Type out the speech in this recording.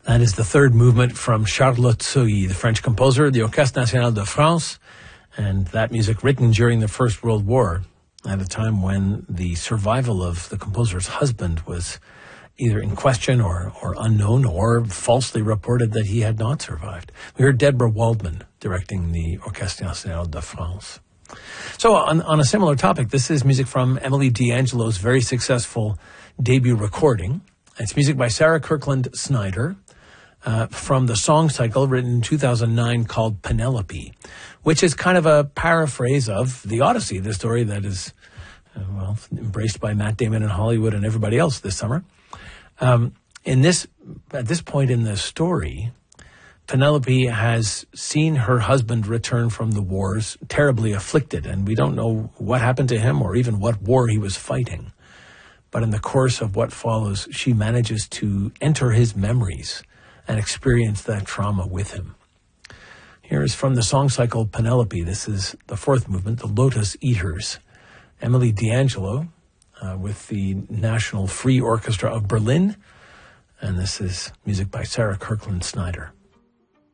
That is the third movement from Charlotte Sohi, the French composer, the Orchestre National de France, and that music written during the First World War, at a time when the survival of the composer's husband was either in question or unknown, or falsely reported that he had not survived. We heard Deborah Waldman directing the Orchestre National de France. So on a similar topic, this is music from Emily D'Angelo's very successful debut recording. It's music by Sarah Kirkland Snyder, from the song cycle written in 2009 called Penelope, which is kind of a paraphrase of the Odyssey, the story that is, embraced by Matt Damon in Hollywood and everybody else this summer. At this point in the story, Penelope has seen her husband return from the wars terribly afflicted, and we don't know what happened to him or even what war he was fighting. But in the course of what follows, she manages to enter his memories and experience that trauma with him. Here is from the song cycle Penelope. This is the fourth movement, the Lotus Eaters. Emily D'Angelo with the National Free Orchestra of Berlin. And this is music by Sarah Kirkland Snyder.